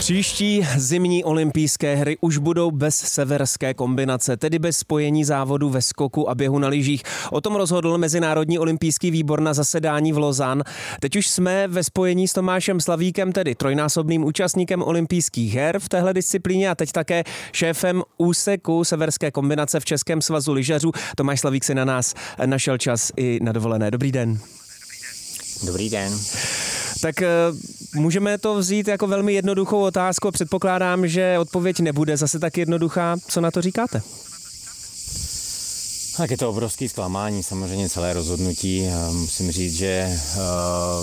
Příští zimní olympijské hry už budou bez severské kombinace, tedy bez spojení závodů ve skoku a běhu na lyžích. O tom rozhodl Mezinárodní olympijský výbor na zasedání v Lausanne. Teď už jsme ve spojení s Tomášem Slavíkem, tedy trojnásobným účastníkem olympijských her v téhle disciplíně a teď také šéfem úseku severské kombinace v Českém svazu lyžařů. Tomáš Slavík si na nás našel čas i na dovolené. Dobrý den. Dobrý den. Tak můžeme to vzít jako velmi jednoduchou otázku. Předpokládám, že odpověď nebude zase tak jednoduchá. Co na to říkáte? Tak je to obrovský zklamání, samozřejmě celé rozhodnutí. Musím říct, že